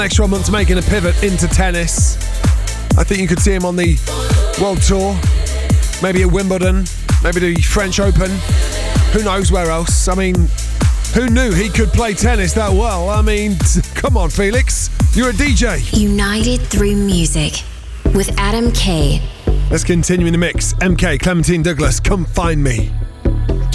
Extra months making a pivot into tennis. I think you could see him on the World Tour, maybe at Wimbledon, maybe the French Open. Who knows where else? I mean, who knew he could play tennis that well? I mean, come on, Felix. You're a DJ. United through music with Adam K. Let's continue in the mix. MK, Clementine Douglas, Come Find Me.